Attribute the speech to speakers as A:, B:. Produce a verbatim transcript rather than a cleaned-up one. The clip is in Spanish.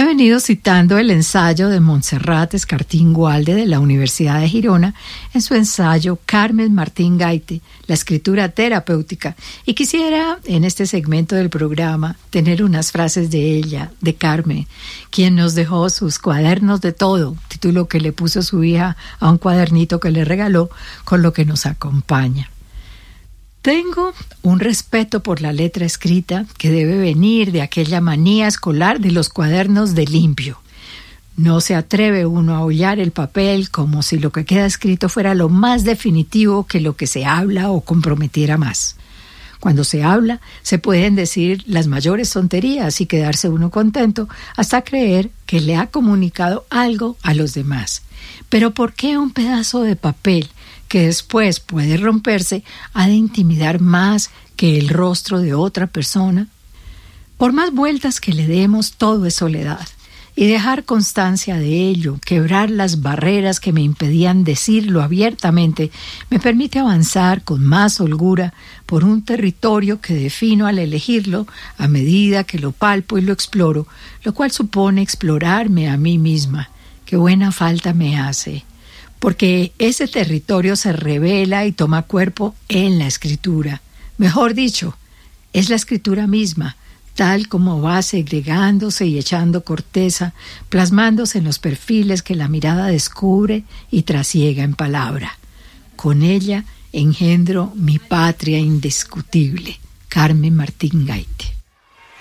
A: venido citando el ensayo de Montserrat Escartín Gualde de la Universidad de Girona en su ensayo Carmen Martín Gaite, la escritura terapéutica, y quisiera en este segmento del programa tener unas frases de ella, de Carmen, quien nos dejó sus cuadernos de todo, título que le puso su hija a un cuadernito que le regaló con lo que nos acompaña. Tengo un respeto por la letra escrita que debe venir de aquella manía escolar de los cuadernos de limpio. No se atreve uno a hollar el papel como si lo que queda escrito fuera lo más definitivo que lo que se habla o comprometiera más. Cuando se habla, se pueden decir las mayores tonterías y quedarse uno contento hasta creer que le ha comunicado algo a los demás. Pero ¿por qué un pedazo de papel que después puede romperse ha de intimidar más que el rostro de otra persona? Por más vueltas que le demos, todo es soledad. Y dejar constancia de ello, quebrar las barreras que me impedían decirlo abiertamente, me permite avanzar con más holgura por un territorio que defino al elegirlo a medida que lo palpo y lo exploro, lo cual supone explorarme a mí misma. Qué buena falta me hace, porque ese territorio se revela y toma cuerpo en la escritura. Mejor dicho, es la escritura misma, tal como va segregándose y echando corteza, plasmándose en los perfiles que la mirada descubre y trasiega en palabra. Con ella engendro mi patria indiscutible. Carmen Martín Gaite.